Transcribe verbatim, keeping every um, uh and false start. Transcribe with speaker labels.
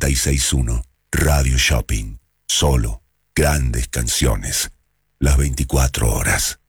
Speaker 1: noventa y seis punto uno. Radio Shopping. Solo grandes canciones. Las veinticuatro horas.